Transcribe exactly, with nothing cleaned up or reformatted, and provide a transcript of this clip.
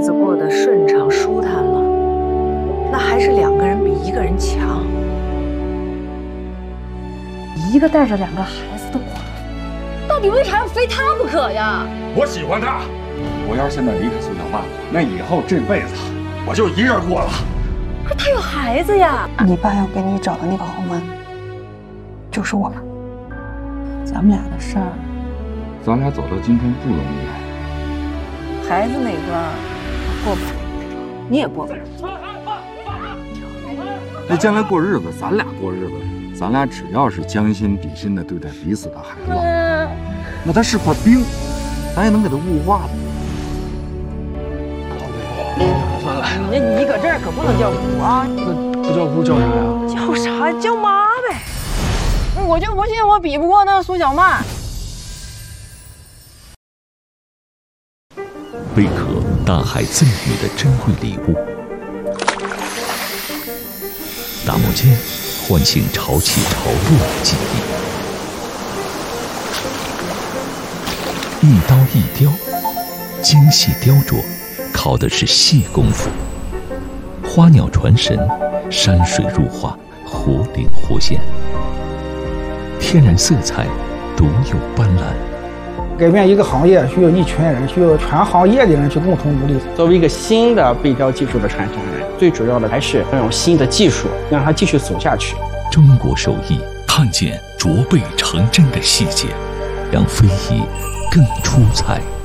日子过得顺畅舒坦了，那还是两个人比一个人强。 一个带着两个孩子的苦，到底为啥要非他不可呀？ 我喜欢他，我要是现在离开苏小曼，那以后这辈子我就一人过了。 可是他有孩子呀！ 你爸要给你找的那个豪门，就是我们。咱们俩的事儿， 咱俩走到今天不容易。 孩子那关过不了，你也过不了。 那将来过日子，咱俩过日子，咱俩只要是将心比心的对待彼此的孩子，那他是块冰，咱也能给他雾化的。 算了，你你搁这儿可不能叫姑啊！ 那不叫姑叫啥呀？ 叫啥？叫妈呗！ 我就不信我比不过那苏小曼。 贝壳大海赠予的珍贵礼物，打磨间唤醒潮起潮落的记忆，一刀一雕，精细雕琢，靠的是细功夫。花鸟传神，山水入画，活灵活现，天然色彩，独有斑斓。 改变一个行业需要一群人，需要全行业的人去共同努力。 作为一个新的背雕技术的传承人，最主要的还是要用新的技术让它继续走下去。 中国手艺，看见琢背成真的细节，让非遗更出彩。